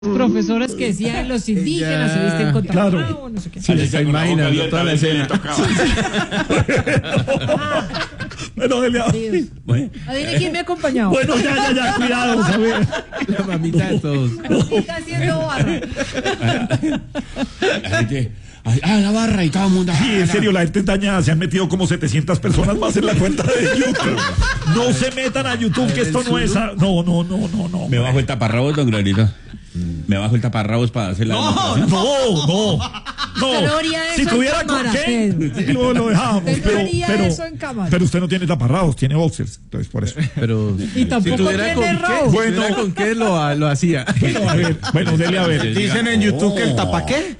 profesores que decían los indígenas se visten con claro. tapado, no sé qué. Sí, se imagina toda la escena. Bueno, Adivine quién me ha acompañado. bueno, ya, cuidado, a ver. La mamita de todos. Está haciendo barra. La gente, la barra y todo el mundo. Sí, en serio, la gente es dañada. Se han metido como 700 personas más en la cuenta de YouTube. No se metan a YouTube, que esto no es. No. Me bajo el taparrabos, don Granito. Me bajo el taparrabos para hacer la demostración. No. Si tuviera con qué, lo dejábamos. Usted no haría eso en cámara. Pero usted no tiene taparrabos, tiene boxers. Entonces, por eso. Pero Y tampoco si tuviera tiene con rabo. qué, Bueno. con qué lo hacía. Bueno, dele a ver. Dicen en YouTube que el tapaqué.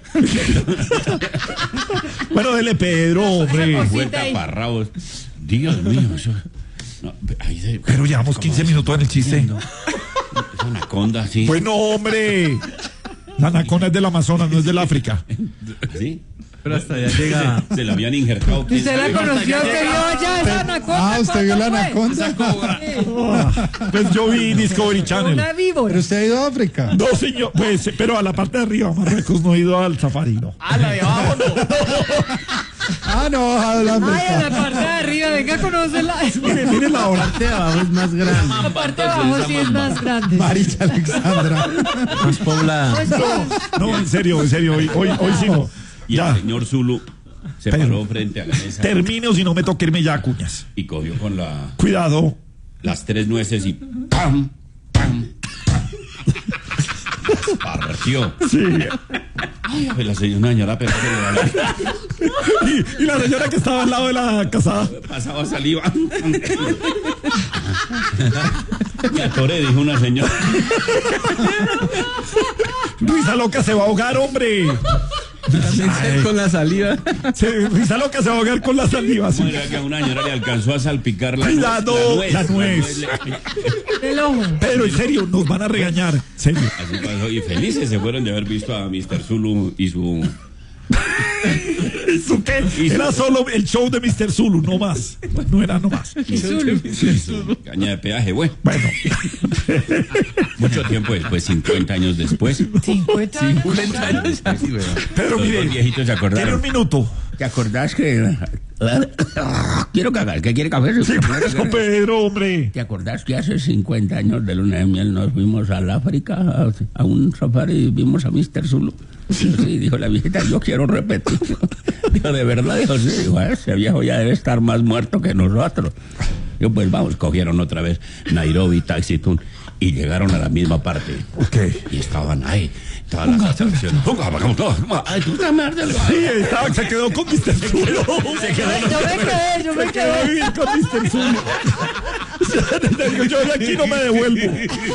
Bueno, dele Pedro, hombre. Bajo el taparrabos. Dios mío, eso. No, Pero llevamos 15 minutos en el chiste. Esa anaconda, sí. Bueno, hombre. La anaconda es del Amazonas, no es del África. Sí. Pero hasta allá llega. Se la habían injertado. ¿Y usted la conoció? ¿Usted vio allá esa anaconda? ¿usted vio la ¿Cuándo fue? anaconda? Pues yo vi Discovery Channel. Una víbora. ¿Pero usted ha ido a África? No, señor. Pues, pero a la parte de arriba, Marruecos, no he ido al safari, no. La de abajo no. No, a la Ay, África. a la parte de arriba, venga, conócela. Mire la hora. La parte de abajo es más grande, La parte de abajo sí es más grande. Marisa Alexandra. más poblada. No, en serio, hoy sí no. Y Ya, el señor Zulu se Pedro. paró frente a la mesa termine o si no me toque irme ya, cuñas. y cogió con Cuidado. las 3 nueces y ¡pam! ¡pam! Las partió. Sí. Ay, a ver, la señora pero Y la señora que estaba al lado de la casada. pasaba saliva. Me atoré, dijo una señora. Luisa Loca se va a ahogar, hombre. Con la saliva. Luisa Loca se va a ahogar con la saliva. Sí. Mira que a una señora le alcanzó a salpicar Cuidado, la nuez. El ojo. Pero en serio, nos van a regañar. Serio. Así pasó. Y felices se fueron de haber visto a Mr. Zulu y su... ¿Eso qué? Era solo el show de Mr. Zulu, no más. No era no más. y su caña de peaje, bueno. Bueno, Mucho tiempo después, 50 años después, 50 años. 40 años. Sí, güey. pero los mire, dos viejitos se tiene acordaron. un minuto. ¿Te acordás que... Quiero cagar, ¿qué quiere café? Sí, eso, Pedro, hombre. ¿Te acordás que hace 50 años de luna de miel nos fuimos al África a un safari y vimos a Mr. Zulu? Sí, dijo la viejita, yo quiero repetir. Dijo, ¿de verdad? Dijo, sí, dijo, ese viejo ya debe estar más muerto que nosotros. Yo, pues vamos, cogieron otra vez Nairobi, Taxitún, y llegaron a la misma parte. Ok. Y estaban ahí, todas las atracciones. Ay, tú también, Sí, se quedó con Mr. Zulu. Yo me Se quedó quedé. a vivir con Mr. Zulu. Yo de aquí no me devuelvo.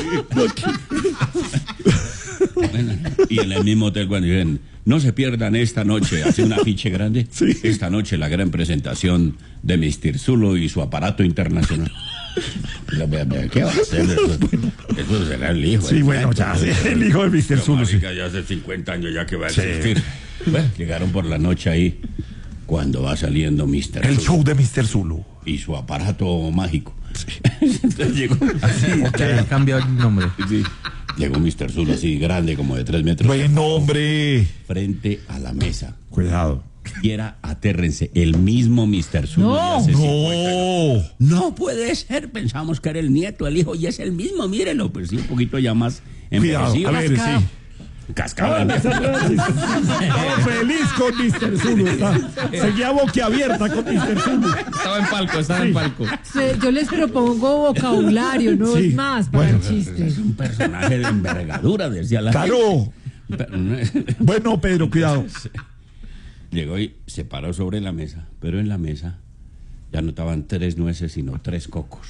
Bueno, y en el mismo hotel cuando dicen, no se pierdan esta noche, hace un afiche grande, Sí. esta noche la gran presentación de Mr. Zulu y su aparato internacional. ¿Qué va a hacer? Eso será el hijo. Sí, bueno, ya, sí, el hijo de Mr. Zulu. Sí. Ya hace 50 años ya que va a existir. Bueno, llegaron por la noche ahí, cuando va saliendo Mr. El Zulu show de Mr. Zulu. y su aparato mágico. Entonces llegó... Ya cambió el nombre. Sí. Llegó Mr. Zulu así grande, como de 3 metros, Bueno, hombre. frente a la mesa. Cuidado. Y era, atérrense, el mismo Mr. Zulu. No. de hace 50 años. No. No puede ser, pensamos que era el nieto, el hijo, y es el mismo, mírenlo. Pues sí, un poquito ya más Cuidado. envejecido. A ver, Cascado. sí. Cascado. Estaba feliz con Mr. Zulu. Seguía boquiabierta con Mr. Zulu. Estaba en palco, estaba en palco. Yo les propongo vocabulario, no Sí. es más para Bueno, el chiste. Es un personaje de envergadura, decía la Claro. gente. Bueno, Pedro, cuidado. Llegó y se paró sobre la mesa, pero en la mesa ya no estaban 3 nueces, sino 3 cocos.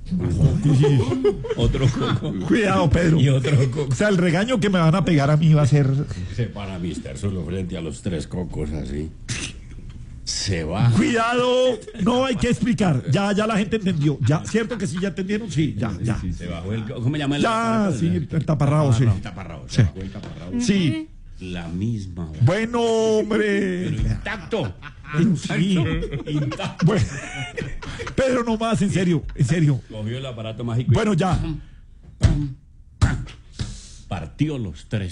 Otro coco Cuidado, Pedro. y otro coco. O sea, el regaño que me van a pegar a mí va a ser. Se para Mr. Zulu frente a los 3 cocos así. Se va. Cuidado, no hay que explicar. Ya la gente entendió. Ya, ¿cierto que sí ya entendieron? Sí, ya. Se bajó el... ¿Cómo llama el Ya, aparato? sí, el taparrabo, sí. El taparrabo. Sí. Se bajó el taparrabo. Sí. La misma. Bueno, hombre. Pero intacto. Sí. Bueno, Pedro, no más, en serio. Cogió el aparato mágico. y- Bueno, ya. partió los tres.